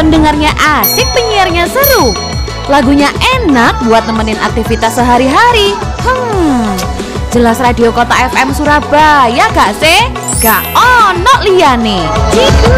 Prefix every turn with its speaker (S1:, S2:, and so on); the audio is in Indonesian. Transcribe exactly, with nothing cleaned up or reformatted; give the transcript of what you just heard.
S1: pendengarnya asik, penyiarnya seru, lagunya enak buat nemenin aktivitas sehari-hari. Hmm, jelas Radio Kota F M Surabaya gak sih? Gak ono liyane.